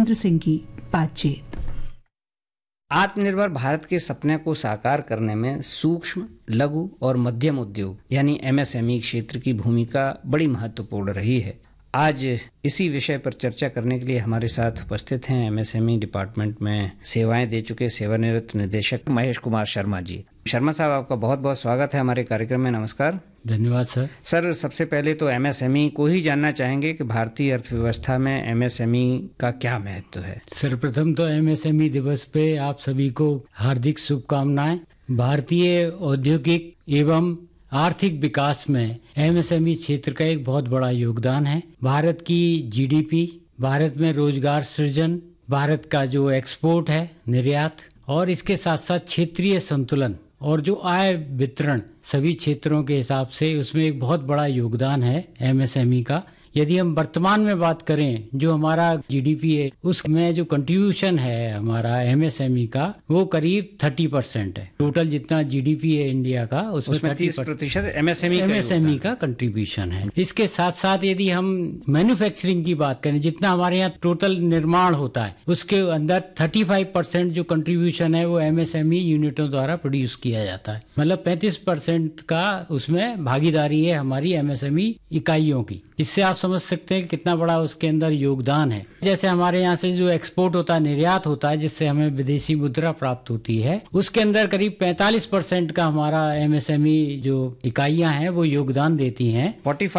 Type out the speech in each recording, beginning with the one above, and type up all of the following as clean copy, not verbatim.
समुद्र सिंह की बातचीत। आत्मनिर्भर भारत के सपने को साकार करने में सूक्ष्म, लघु और मध्यम उद्योग यानी एमएसएमई क्षेत्र की भूमिका बड़ी महत्वपूर्ण रही है। आज इसी विषय पर चर्चा करने के लिए हमारे साथ उपस्थित हैं एमएसएमई डिपार्टमेंट में सेवाएं दे चुके सेवानिवृत्त निदेशक महेश कुमार शर्मा जी। शर्मा साहब, आपका बहुत बहुत स्वागत है हमारे कार्यक्रम में। नमस्कार। धन्यवाद सर। सर, सबसे पहले तो एमएसएमई को ही जानना चाहेंगे कि भारतीय अर्थव्यवस्था में एमएसएमई का क्या महत्व है। सर्वप्रथम तो एमएसएमई दिवस पे आप सभी को हार्दिक शुभकामनाएं। भारतीय औद्योगिक एवं आर्थिक विकास में एमएसएमई क्षेत्र का एक बहुत बड़ा योगदान है। भारत की जीडीपी, भारत में रोजगार सृजन, भारत का जो एक्सपोर्ट है, निर्यात, और इसके साथ साथ क्षेत्रीय संतुलन और जो आय वितरण सभी क्षेत्रों के हिसाब से उसमें एक बहुत बड़ा योगदान है एमएसएमई का। यदि हम वर्तमान में बात करें, जो हमारा जीडीपी है उसमें जो कंट्रीब्यूशन है हमारा एमएसएमई का वो करीब 30% है। टोटल जितना जीडीपी है इंडिया का उसमें 30% एमएसएमई का कंट्रीब्यूशन है। इसके साथ साथ यदि हम मैन्युफैक्चरिंग की बात करें, जितना हमारे यहाँ टोटल निर्माण होता है उसके अंदर 35% जो कंट्रीब्यूशन है वो एमएसएमई यूनिटों द्वारा प्रोड्यूस किया जाता है। मतलब 35% का उसमें भागीदारी है हमारी एमएसएमई इकाइयों की। इससे आप समझ सकते हैं कितना बड़ा उसके अंदर योगदान है। जैसे हमारे यहाँ से जो एक्सपोर्ट होता है, निर्यात होता है, जिससे हमें विदेशी मुद्रा प्राप्त होती है, उसके अंदर करीब 45% का हमारा एमएसएमई जो इकाइयां हैं वो योगदान देती हैं।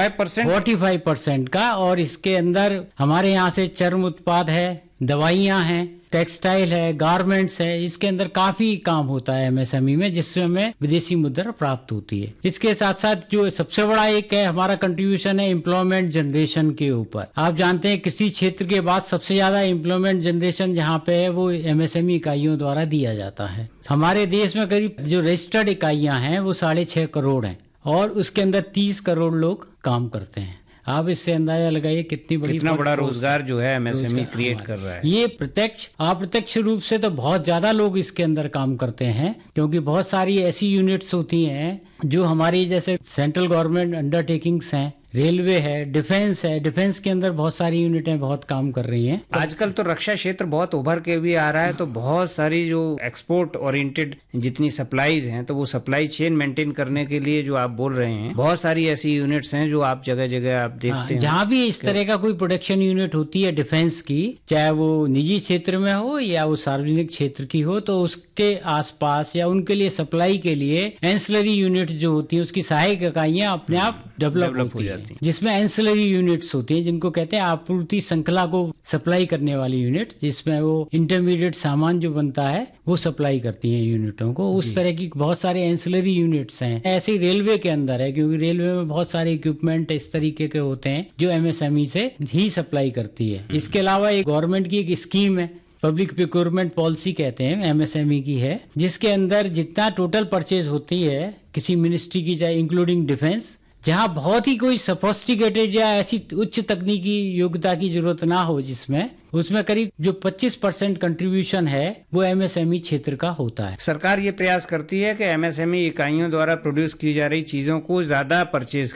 45% का। और इसके अंदर हमारे यहाँ से चर्म उत्पाद है, दवाइयां हैं, टेक्सटाइल है, गारमेंट्स है, इसके अंदर काफी काम होता है एमएसएमई में, जिससे हमें विदेशी मुद्रा प्राप्त होती है। इसके साथ साथ जो सबसे बड़ा एक है हमारा कंट्रीब्यूशन है एम्प्लॉयमेंट जनरेशन के ऊपर। आप जानते हैं कृषि क्षेत्र के बाद सबसे ज्यादा एम्प्लॉयमेंट जनरेशन जहाँ पे है वो एमएसएमई इकाइयों द्वारा दिया जाता है। हमारे देश में करीब जो रजिस्टर्ड इकाइयां हैं वो 6.5 करोड़ है और उसके अंदर 30 करोड़ लोग काम करते हैं। आप इससे अंदाजा लगाइए कितना बड़ा रोजगार जो है एमएसएमई क्रिएट कर रहा है। ये प्रत्यक्ष अप्रत्यक्ष रूप से तो बहुत ज्यादा लोग इसके अंदर काम करते हैं, क्योंकि बहुत सारी ऐसी यूनिट्स होती हैं जो हमारी जैसे सेंट्रल गवर्नमेंट अंडरटेकिंग्स हैं, रेलवे है, डिफेंस है। डिफेंस के अंदर बहुत सारी यूनिटें बहुत काम कर रही हैं। आजकल तो रक्षा क्षेत्र बहुत उभर के भी आ रहा है, तो बहुत सारी जो एक्सपोर्ट ओरिएंटेड जितनी सप्लाईज हैं, तो वो सप्लाई चेन मेंटेन करने के लिए जो आप बोल रहे हैं, बहुत सारी ऐसी यूनिट्स हैं जो आप जगह जगह आप देखते हैं। जहाँ भी इस तरह का कोई प्रोडक्शन यूनिट होती है डिफेंस की, चाहे वो निजी क्षेत्र में हो या वो सार्वजनिक क्षेत्र की हो, तो उसके आसपास या उनके लिए सप्लाई के लिए एंसिलरी यूनिट जो होती है उसकी सहायक इकाइयां अपने आप डेवलप होती है, जिसमें एंसिलरी यूनिट्स होती हैं जिनको कहते हैं आपूर्ति श्रृंखला को सप्लाई करने वाली यूनिट, जिसमें वो इंटरमीडिएट सामान जो बनता है वो सप्लाई करती हैं यूनिटों को। उस तरह की बहुत सारे एंसिलरी यूनिट्स हैं। ऐसे ही रेलवे के अंदर है, क्योंकि रेलवे में बहुत सारे इक्विपमेंट इस तरीके के होते हैं जो एमएसएमई से ही सप्लाई करती है। इसके अलावा एक गवर्नमेंट की एक स्कीम है, पब्लिक प्रोक्योरमेंट पॉलिसी कहते हैं, एमएसएमई की है, जिसके अंदर जितना टोटल परचेज होती है किसी मिनिस्ट्री की, चाहे इंक्लूडिंग डिफेंस, जहाँ बहुत ही कोई सोफिस्टिकेटेड या ऐसी उच्च तकनीकी योग्यता की जरूरत ना हो, जिसमें उसमें करीब जो 25% कंट्रीब्यूशन है वो एमएसएमई क्षेत्र का होता है। सरकार ये प्रयास करती है कि एमएसएमई इकाइयों द्वारा प्रोड्यूस की जा रही चीजों को ज्यादा परचेज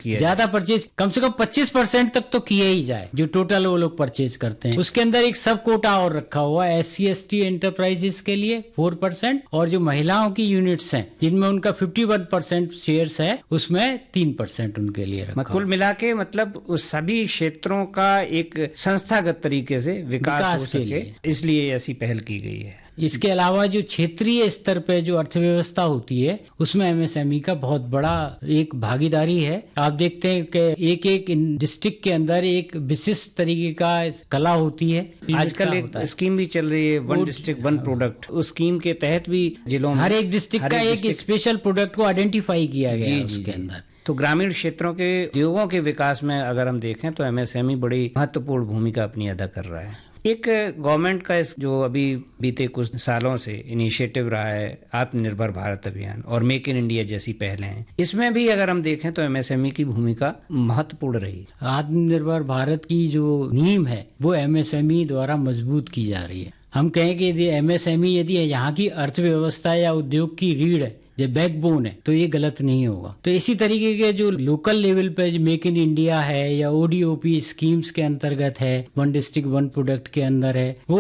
कम से कम 25% तक तो किया ही जाए जो टोटल वो लोग परचेज करते हैं। उसके अंदर एक सब कोटा और रखा हुआ है SC/ST एंटरप्राइजेस के लिए 4%, और जो महिलाओं की यूनिट्स हैं जिनमें उनका 51% शेयर्स है उसमें 3% उनके लिए रखा। कुल मिला के मतलब उस सभी क्षेत्रों का एक संस्थागत तरीके से विकास के लिए इसलिए ऐसी पहल की गई है। इसके अलावा जो क्षेत्रीय स्तर पे जो अर्थव्यवस्था होती है उसमें एमएसएमई का बहुत बड़ा एक भागीदारी है। आप देखते हैं कि एक डिस्ट्रिक्ट के अंदर एक विशिष्ट तरीके का कला होती है। आजकल एक स्कीम भी चल रही है, 1 डिस्ट्रिक्ट 1 प्रोडक्ट। उस स्कीम के तहत भी जिलों में हर एक डिस्ट्रिक्ट का एक स्पेशल प्रोडक्ट को आइडेंटिफाई किया गया है उसके अंदर। तो ग्रामीण क्षेत्रों के उद्योगों के विकास में अगर हम देखें तो एमएसएमई बड़ी महत्वपूर्ण भूमिका अपनी अदा कर रहा है। एक गवर्नमेंट का जो अभी बीते कुछ सालों से इनिशिएटिव रहा है आत्मनिर्भर भारत अभियान और मेक इन इंडिया जैसी पहलें हैं, इसमें भी अगर हम देखें तो एमएसएमई की भूमिका महत्वपूर्ण रही। आत्मनिर्भर भारत की जो नींव है वो एमएसएमई द्वारा मजबूत की जा रही है। हम कहें कि यदि एमएसएमई यदि यहाँ की अर्थव्यवस्था या उद्योग की रीढ़ है, जो बैकबोन है, तो ये गलत नहीं होगा। तो इसी तरीके के जो लोकल लेवल पे मेक इन इंडिया है या ओडीओपी स्कीम्स के अंतर्गत है, 1 डिस्ट्रिक्ट 1 प्रोडक्ट के अंदर है, वो